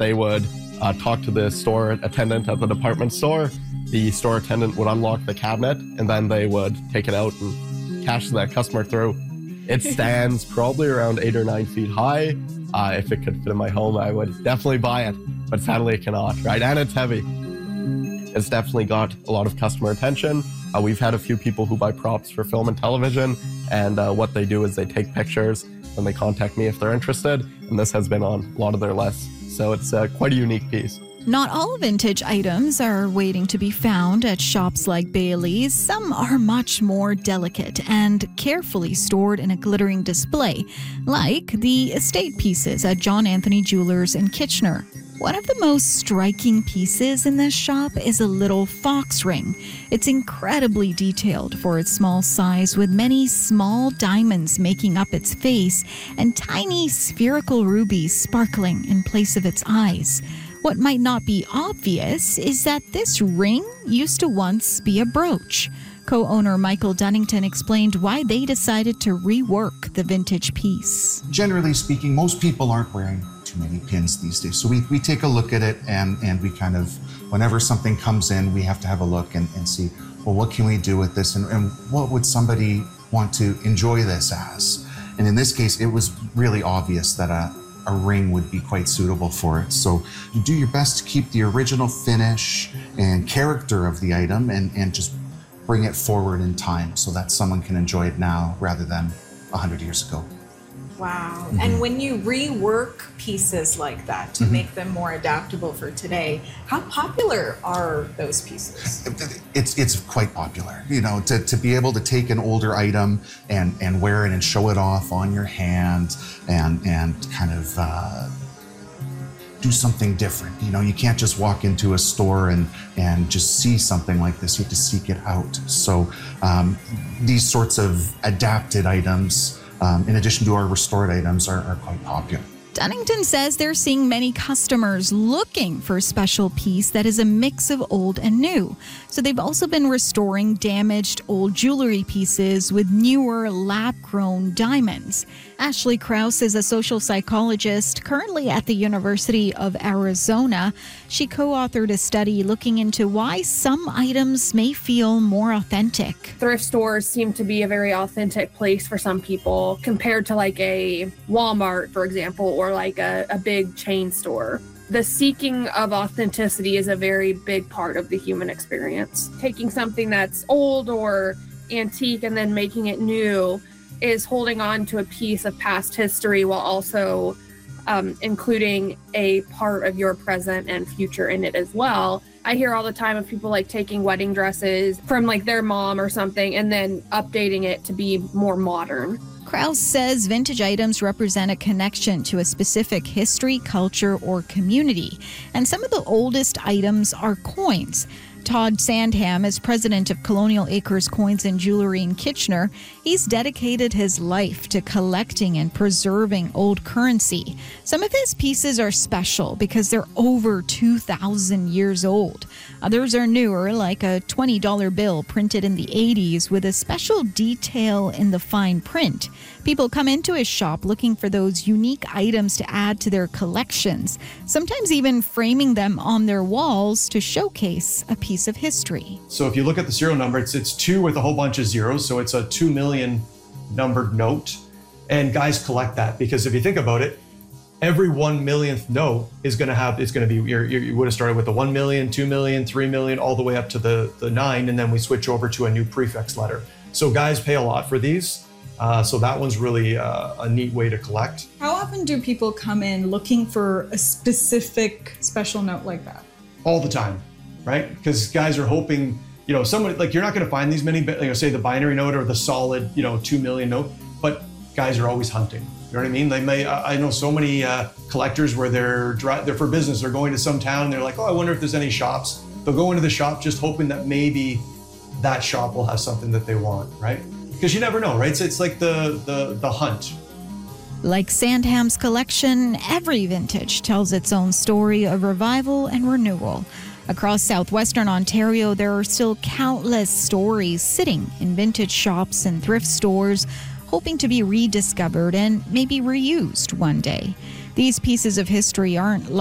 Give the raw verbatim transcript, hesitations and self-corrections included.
they would uh, talk to the store attendant at the department store. The store attendant would unlock the cabinet, and then they would take it out and cash that customer through. It stands probably around eight or nine feet high. Uh, if it could fit in my home, I would definitely buy it, but sadly it cannot, right? And it's heavy. It's definitely got a lot of customer attention. Uh, we've had a few people who buy props for film and television, and uh, what they do is they take pictures and they contact me if they're interested, and this has been on a lot of their lists. So it's uh, quite a unique piece. Not all vintage items are waiting to be found at shops like Bailey's. Some are much more delicate and carefully stored in a glittering display, like the estate pieces at John Anthony Jewelers in Kitchener. One of the most striking pieces in this shop is a little fox ring. It's incredibly detailed for its small size, with many small diamonds making up its face and tiny spherical rubies sparkling in place of its eyes. What might not be obvious is that this ring used to once be a brooch. Co-owner Michael Dunnington explained why they decided to rework the vintage piece. Generally speaking, most people aren't wearing too many pins these days. So we, we take a look at it, and, and we kind of, whenever something comes in, we have to have a look and, and see, well, what can we do with this, and, and what would somebody want to enjoy this as? And in this case, it was really obvious that a, a ring would be quite suitable for it. So you do your best to keep the original finish and character of the item, and, and just bring it forward in time so that someone can enjoy it now rather than one hundred years ago. Wow. Mm-hmm. And when you rework pieces like that to mm-hmm. make them more adaptable for today, how popular are those pieces? It's it's quite popular. You know, to, to be able to take an older item and, and wear it and show it off on your hand and, and kind of uh, do something different. You know, you can't just walk into a store and, and just see something like this. You have to seek it out. So um, these sorts of adapted items, Um, in addition to our restored items, are, are quite popular. Dunnington says they're seeing many customers looking for a special piece that is a mix of old and new. So they've also been restoring damaged old jewelry pieces with newer lab-grown diamonds. Ashley Krause is a social psychologist currently at the University of Arizona. She co-authored a study looking into why some items may feel more authentic. Thrift stores seem to be a very authentic place for some people compared to like a Walmart, for example, or like a, a big chain store. The seeking of authenticity is a very big part of the human experience. Taking something that's old or antique and then making it new is holding on to a piece of past history while also um, including a part of your present and future in it as well. I hear all the time of people like taking wedding dresses from like their mom or something and then updating it to be more modern. Krause says vintage items represent a connection to a specific history, culture, or community. And some of the oldest items are coins. Todd Sandham is president of Colonial Acres Coins and Jewelry in Kitchener. He's dedicated his life to collecting and preserving old currency. Some of his pieces are special because they're over two thousand years old. Others are newer, like a twenty dollar bill printed in the eighties with a special detail in the fine print. People come into his shop looking for those unique items to add to their collections, sometimes even framing them on their walls to showcase a piece of history. So if you look at the serial number, it's it's two with a whole bunch of zeros, so it's a two million numbered note. And guys collect that because if you think about it, every one millionth note is going to have, it's going to be, you're, you would have started with the one million, two million, three million, all the way up to the, the nine, and then we switch over to a new prefix letter. So guys pay a lot for these. Uh, so that one's really uh, a neat way to collect. How often do people come in looking for a specific special note like that? All the time, right? Because guys are hoping, you know, someone, like you're not going to find these many, you know, say the binary note or the solid, you know, two million note, but guys are always hunting. You know what I mean? They may, I know so many uh, collectors where they're, they're for business, they're going to some town, they're like, oh, I wonder if there's any shops. They'll go into the shop just hoping that maybe that shop will have something that they want, right? Because you never know, right? So it's like the, the, the hunt. Like Sandham's collection, every vintage tells its own story of revival and renewal. Across southwestern Ontario, there are still countless stories sitting in vintage shops and thrift stores, hoping to be rediscovered and maybe reused one day. These pieces of history aren't